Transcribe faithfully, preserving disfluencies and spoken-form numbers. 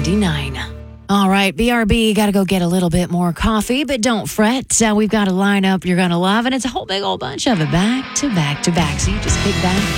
ninety-nine. All right, B R B, got to go get a little bit more coffee, but don't fret. Uh, we've got a lineup you're going to love, and it's a whole big old bunch of it back to back to back. So you just kick back,